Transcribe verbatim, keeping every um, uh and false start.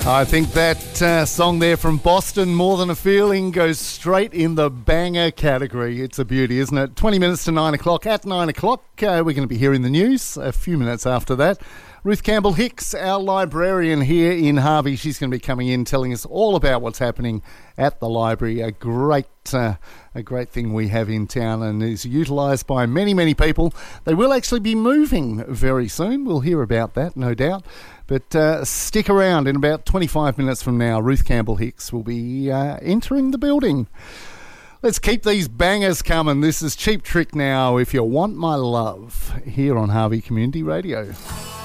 I think that uh, song there from Boston, More Than a Feeling, goes straight in the banger category. It's a beauty, isn't it? twenty minutes to nine o'clock. At nine o'clock, uh, we're going to be hearing the news. A few minutes after that, Ruth Campbell-Hicks, our librarian here in Harvey, she's going to be coming in telling us all about what's happening at the library. A great uh, a great thing we have in town and is utilised by many, many people. They will actually be moving very soon. We'll hear about that, no doubt. But uh, stick around. In about twenty-five minutes from now, Ruth Campbell-Hicks will be uh, entering the building. Let's keep these bangers coming. This is Cheap Trick now, If You Want My Love, here on Harvey Community Radio.